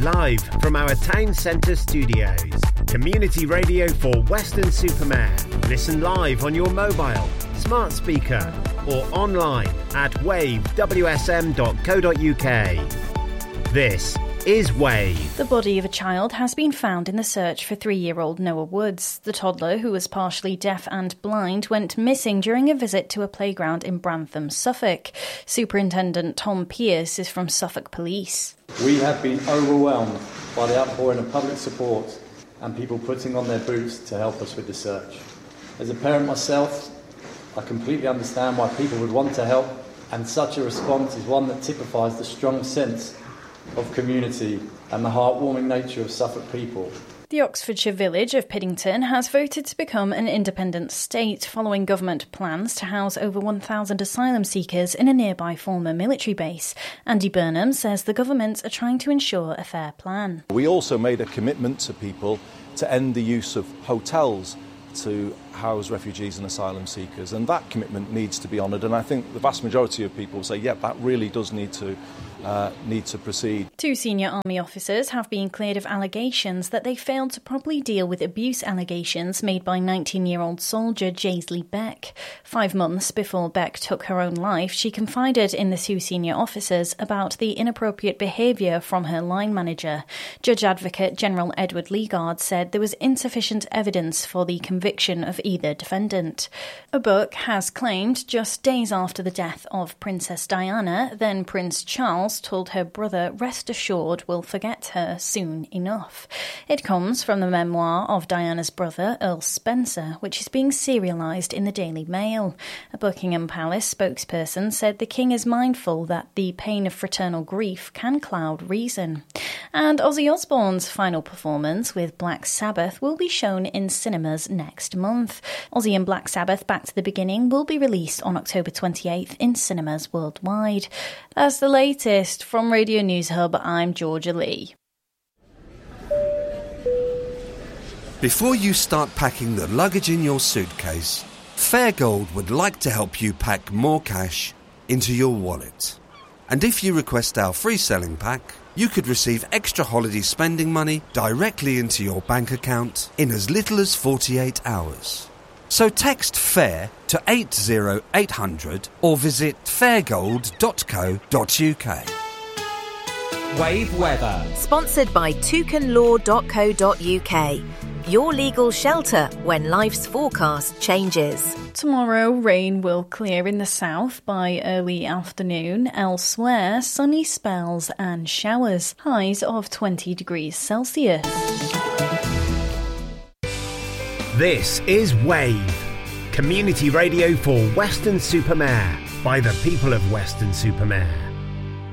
live from our town centre studios. Community radio for Weston-super-Mare. Listen live on your mobile, smart speaker or online at wavewsm.co.uk. This is Wave. The body of a child has been found in the search for 3-year-old Noah Woods. The toddler, who was partially deaf and blind, went missing during a visit to a playground in Brantham, Suffolk. Superintendent Tom Pearce is from Suffolk Police. We have been overwhelmed by the outpouring of public support and people putting on their boots to help us with the search. As a parent myself, I completely understand why people would want to help, and such a response is one that typifies the strong sense of community and the heartwarming nature of Suffolk people. The Oxfordshire village of Piddington has voted to become an independent state following government plans to house over 1,000 asylum seekers in a nearby former military base. Andy Burnham says the government are trying to ensure a fair plan. We also made a commitment to people to end the use of hotels to house refugees and asylum seekers, and that commitment needs to be honoured, and I think the vast majority of people say, yeah, that really does need to proceed. 2 senior army officers have been cleared of allegations that they failed to properly deal with abuse allegations made by 19-year-old soldier Jaisley Beck. 5 months before Beck took her own life, she confided in the 2 senior officers about the inappropriate behaviour from her line manager. Judge Advocate General Edward Leagard said there was insufficient evidence for the conviction of either defendant. A book has claimed just days after the death of Princess Diana, then Prince Charles told her brother, rest assured we'll forget her soon enough. It comes from the memoir of Diana's brother, Earl Spencer, which is being serialised in the Daily Mail. A Buckingham Palace spokesperson said the king is mindful that the pain of fraternal grief can cloud reason. And Ozzy Osbourne's final performance with Black Sabbath will be shown in cinemas next month. Ozzy and Black Sabbath Back to the Beginning will be released on October 28th in cinemas worldwide. That's the latest. From Radio News Hub, I'm Georgia Lee. Before you start packing the luggage in your suitcase, Fairgold would like to help you pack more cash into your wallet. And if you request our free selling pack, you could receive extra holiday spending money directly into your bank account in as little as 48 hours. So text FAIR to 80800 or visit fairgold.co.uk. Wave weather. Sponsored by toucanlaw.co.uk. Your legal shelter when life's forecast changes. Tomorrow, rain will clear in the south by early afternoon. Elsewhere, sunny spells and showers. Highs of 20 degrees Celsius. This is Wave. Community radio for Weston-super-Mare by the people of Weston-super-Mare.